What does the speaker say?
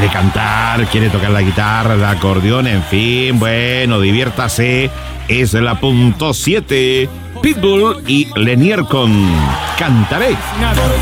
quiere cantar, quiere tocar la guitarra, el acordeón, en fin, bueno, diviértase. Es la punto 7. Pitbull y Lenier con Cantaré.